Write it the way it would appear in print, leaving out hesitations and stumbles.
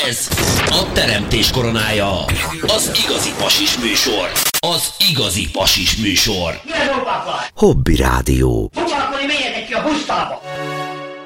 Ez a teremtés koronája. Az igazi pasis műsor. Az igazi pasis műsor. Mi az opákás? Hobby Rádió. Foglalkozni, menjetek ki a pusztába!